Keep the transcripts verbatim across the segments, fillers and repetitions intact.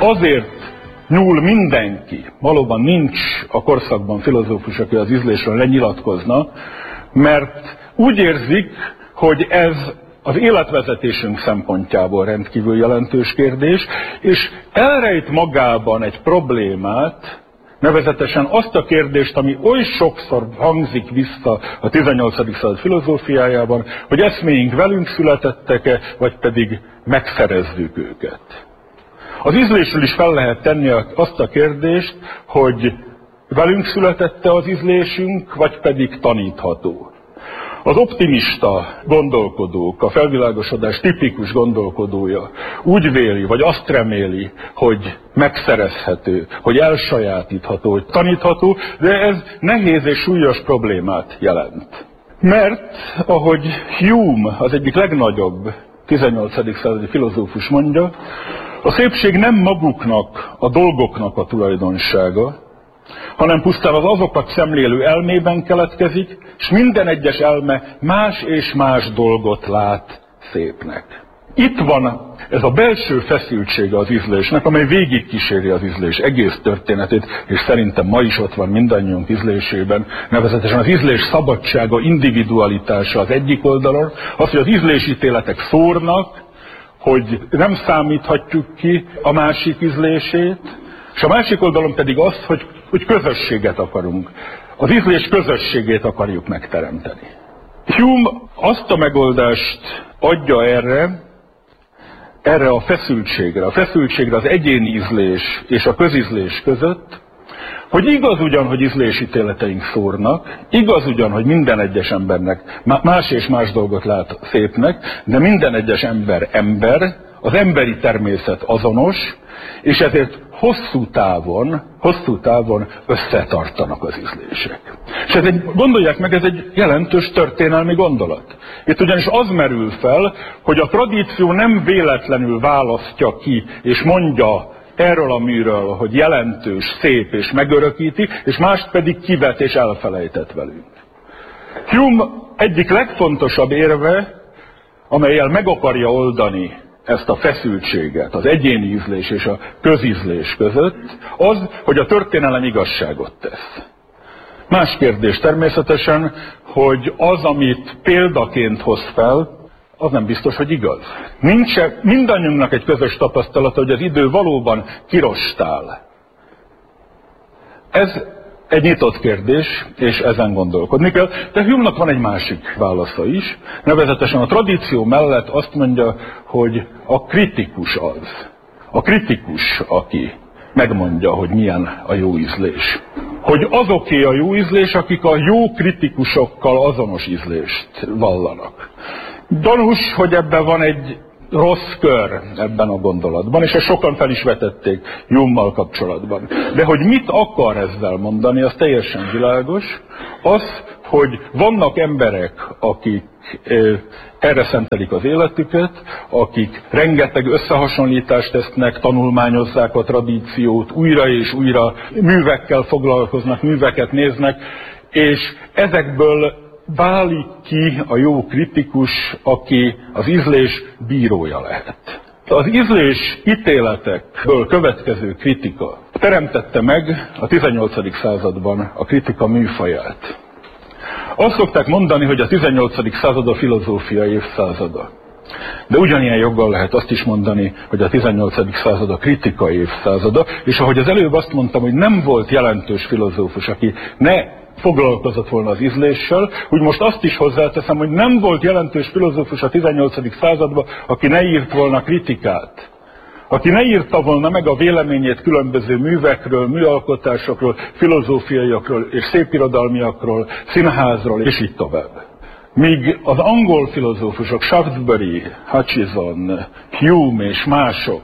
azért nyúl mindenki, valóban nincs a korszakban filozófus, aki az ízlésről lenyilatkozna, mert úgy érzik, hogy ez az életvezetésünk szempontjából rendkívül jelentős kérdés, és elrejt magában egy problémát, nevezetesen azt a kérdést, ami oly sokszor hangzik vissza a tizennyolcadik század filozófiájában, hogy eszméink velünk születettek-e, vagy pedig megszerezzük őket. Az ízlésről is fel lehet tenni azt a kérdést, hogy velünk születette az ízlésünk, vagy pedig tanítható. Az optimista gondolkodók, a felvilágosodás tipikus gondolkodója úgy véli, vagy azt reméli, hogy megszerezhető, hogy elsajátítható, hogy tanítható, de ez nehéz és súlyos problémát jelent. Mert, ahogy Hume, az egyik legnagyobb tizennyolcadik századi filozófus mondja, a szépség nem maguknak, a dolgoknak a tulajdonsága, hanem pusztán az azokat szemlélő elmében keletkezik, és minden egyes elme más és más dolgot lát szépnek. Itt van ez a belső feszültsége az ízlésnek, amely végigkíséri az ízlés egész történetét, és szerintem ma is ott van mindannyiunk ízlésében, nevezetesen az ízlés szabadsága, individualitása az egyik oldalon, az, hogy az ízlésítéletek szórnak, hogy nem számíthatjuk ki a másik ízlését, és a másik oldalon pedig az, hogy, hogy közösséget akarunk. Az ízlés közösségét akarjuk megteremteni. Hume azt a megoldást adja erre, erre a feszültségre, a feszültségre az egyéni ízlés és a közízlés között, hogy igaz ugyan, hogy ízlésítéleteink szórnak, igaz ugyan, hogy minden egyes embernek más és más dolgot lát szépnek, de minden egyes ember ember, az emberi természet azonos, és ezért hosszú távon, hosszú távon összetartanak az ízlések. És ez egy, gondolják meg, ez egy jelentős történelmi gondolat. Itt ugyanis az merül fel, hogy a tradíció nem véletlenül választja ki, és mondja erről a műről, hogy jelentős, szép és megörökíti, és mást pedig kivet és elfelejtett velünk. Hume egyik legfontosabb érve, amellyel meg akarja oldani ezt a feszültséget az egyéni ízlés és a közízlés között, az, hogy a történelem igazságot tesz. Más kérdés természetesen, hogy az, amit példaként hoz fel, az nem biztos, hogy igaz. Nincs mindannyiunknak egy közös tapasztalata, hogy az idő valóban kirostál. Ez egy nyitott kérdés, és ezen gondolkodni kell. De Hume-nak van egy másik válasza is, nevezetesen a tradíció mellett azt mondja, hogy a kritikus az. A kritikus, aki megmondja, hogy milyen a jó ízlés. Hogy azoké a jó ízlés, akik a jó kritikusokkal azonos ízlést vallanak. Gyanús, hogy ebben van egy rossz kör ebben a gondolatban, és ezt sokan fel is vetették Hume-mal kapcsolatban. De hogy mit akar ezzel mondani, az teljesen világos. Az, hogy vannak emberek, akik erre szentelik az életüket, akik rengeteg összehasonlítást tesznek, tanulmányozzák a tradíciót, újra és újra művekkel foglalkoznak, műveket néznek, és ezekből válik ki a jó kritikus, aki az ízlés bírója lehet. Az ízlés ítéletekből következő kritika teremtette meg a tizennyolcadik században a kritika műfaját. Azt szokták mondani, hogy a tizennyolcadik század a filozófia évszázada. De ugyanilyen joggal lehet azt is mondani, hogy a tizennyolcadik század a kritika évszázada, és ahogy az előbb azt mondtam, hogy nem volt jelentős filozófus, aki ne foglalkozott volna az ízléssel, úgy most azt is hozzáteszem, hogy nem volt jelentős filozófus a tizennyolcadik században, aki ne írt volna kritikát. Aki ne írta volna meg a véleményét különböző művekről, műalkotásokról, filozófiaiakról és szépirodalmiakról, színházról, és így tovább. Míg az angol filozófusok, Shaftesbury, Hutchison, Hume és mások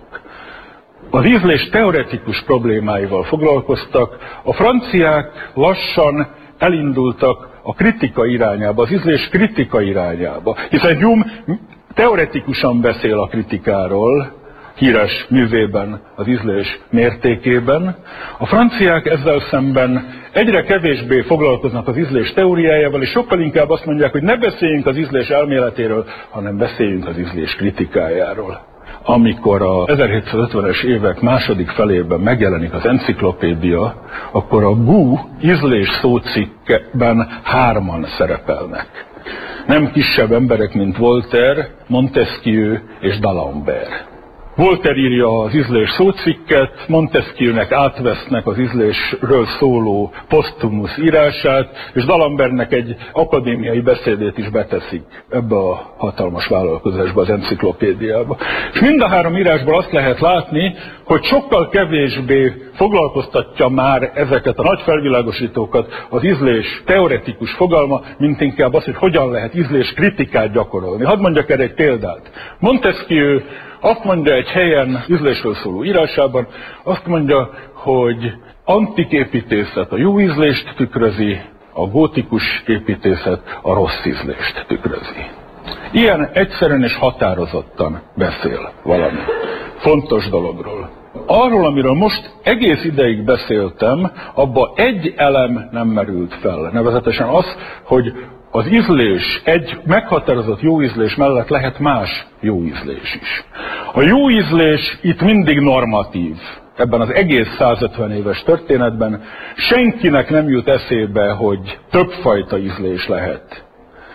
az ízlés teoretikus problémáival foglalkoztak, a franciák lassan elindultak a kritika irányába, az ízlés kritika irányába. Hiszen Hume teoretikusan beszél a kritikáról, híres művében, az ízlés mértékében. A franciák ezzel szemben egyre kevésbé foglalkoznak az ízlés teóriájával, és sokkal inkább azt mondják, hogy ne beszéljünk az ízlés elméletéről, hanem beszéljünk az ízlés kritikájáról. amikor a ezerhétszázötvenes évek második felében megjelenik az enciklopédia, akkor a Gu ízlés szócikkben hárman szerepelnek. Nem kisebb emberek, mint Voltaire, Montesquieu és d'Alembert. Voltaire írja az ízlés szócikket, Montesquieunek átvesznek az ízlésről szóló posztumusz írását, és d'Alembertnek egy akadémiai beszédét is beteszik ebbe a hatalmas vállalkozásba, az enciklopédiába. És mind a három írásból azt lehet látni, hogy sokkal kevésbé foglalkoztatja már ezeket a nagy felvilágosítókat az ízlés teoretikus fogalma, mint inkább az, hogy hogyan lehet ízlés kritikát gyakorolni. Hadd mondjak erre egy példát. Montesquieu azt mondja egy helyen ízlésről szóló írásában, azt mondja, hogy antik építészet a jó ízlést tükrözi, a gótikus építészet a rossz ízlést tükrözi. Ilyen egyszerűen és határozottan beszél valami fontos dologról. Arról, amiről most egész ideig beszéltem, abba egy elem nem merült fel. Nevezetesen az, hogy az ízlés, egy meghatározott jó ízlés mellett lehet más jó ízlés is. A jó ízlés itt mindig normatív. Ebben az egész százötven éves történetben senkinek nem jut eszébe, hogy többfajta ízlés lehet.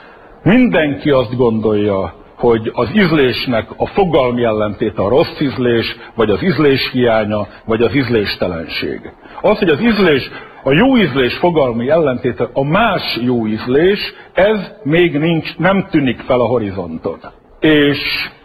Mindenki azt gondolja, hogy az ízlésnek a fogalmi ellentéte a rossz ízlés, vagy az ízlés hiánya, vagy az ízléstelenség. Az, hogy az ízlés, a jó ízlés fogalmi ellentéte a más jó ízlés, ez még nincs, nem tűnik fel a horizonton. És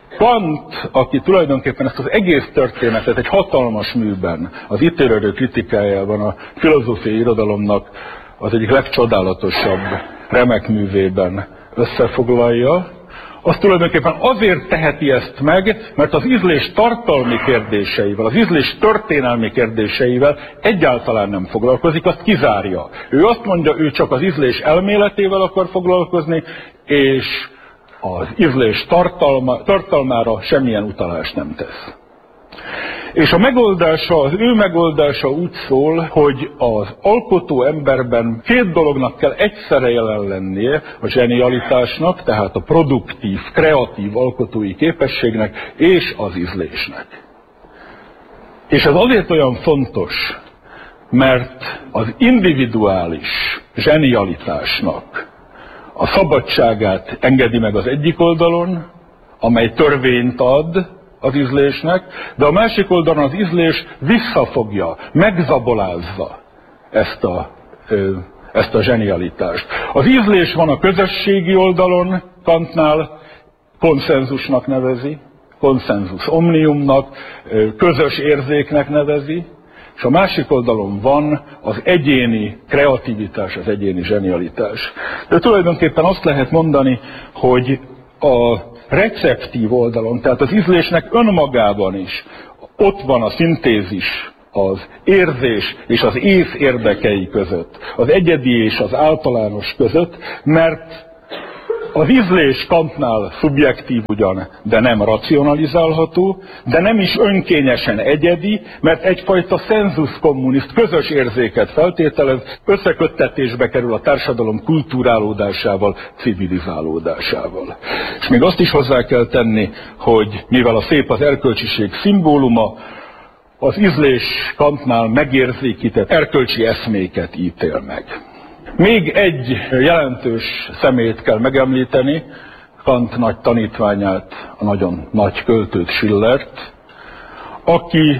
Kant, aki tulajdonképpen ezt az egész történetet egy hatalmas műben, az ítélő kritikájában a filozófiai irodalomnak az egyik legcsodálatosabb remek művében összefoglalja, az tulajdonképpen azért teheti ezt meg, mert az ízlés tartalmi kérdéseivel, az ízlés történelmi kérdéseivel egyáltalán nem foglalkozik, azt kizárja. Ő azt mondja, ő csak az ízlés elméletével akar foglalkozni, és az ízlés tartalma, tartalmára semmilyen utalást nem tesz. És a megoldása, az ő megoldása úgy szól, hogy az alkotó emberben két dolognak kell egyszerre jelen lennie, a zsenialitásnak, tehát a produktív, kreatív alkotói képességnek és az ízlésnek. És ez azért olyan fontos, mert az individuális zsenialitásnak a szabadságát engedi meg az egyik oldalon, amely törvényt ad az ízlésnek, de a másik oldalon az ízlés visszafogja, megzabolázza ezt a, ezt a zsenialitást. Az ízlés van a közösségi oldalon, Kantnál konszenzusnak nevezi, konszenzus omniumnak, közös érzéknek nevezi, és a másik oldalon van az egyéni kreativitás, az egyéni zsenialitás. De tulajdonképpen azt lehet mondani, hogy a receptív oldalon, tehát az ízlésnek önmagában is ott van a szintézis, az érzés és az ész érdekei között, az egyedi és az általános között, mert az ízlés Kantnál szubjektív ugyan, de nem racionalizálható, de nem is önkényesen egyedi, mert egyfajta sensus communis, közös érzéket feltételez, összeköttetésbe kerül a társadalom kulturálódásával, civilizálódásával. És még azt is hozzá kell tenni, hogy mivel a szép az erkölcsiség szimbóluma, az ízlés Kantnál megérzékített erkölcsi eszméket ítél meg. Még egy jelentős személyt kell megemlíteni, Kant nagy tanítványát, a nagyon nagy költőt, Schillert, aki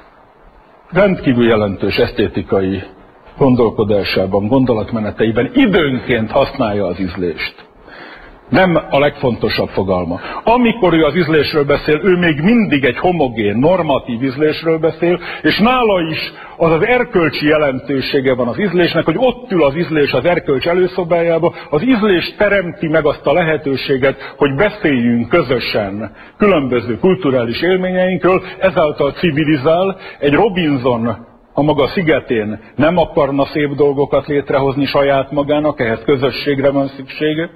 rendkívül jelentős esztétikai gondolkodásában, gondolatmeneteiben időnként használja az ízlést. Nem a legfontosabb fogalma. Amikor ő az ízlésről beszél, ő még mindig egy homogén, normatív ízlésről beszél, és nála is az az erkölcsi jelentősége van az ízlésnek, hogy ott ül az ízlés az erkölcs előszobájába, az ízlés teremti meg azt a lehetőséget, hogy beszéljünk közösen különböző kulturális élményeinkről, ezáltal civilizál. Egy Robinson a maga szigetén nem akarna szép dolgokat létrehozni saját magának, ehhez közösségre van szüksége.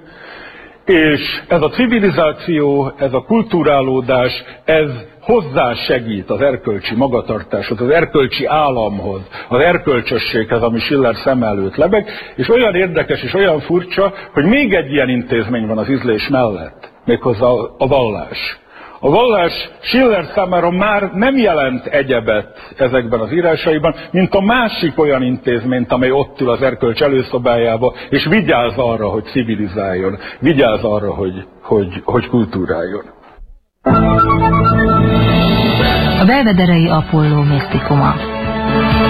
És ez a civilizáció, ez a kulturálódás, ez hozzásegít az erkölcsi magatartáshoz, az erkölcsi államhoz, az erkölcsösséghez, ami Schiller szem előtt lebeg, és olyan érdekes és olyan furcsa, hogy még egy ilyen intézmény van az ízlés mellett, méghozzá a vallás. A vallás Schiller számára már nem jelent egyebet ezekben az írásaiban, mint a másik olyan intézményt, amely ott ül az erkölcs előszobájába, és vigyáz arra, hogy civilizáljon, vigyáz arra, hogy, hogy, hogy kultúráljon. A belvederei Apolló misztikuma.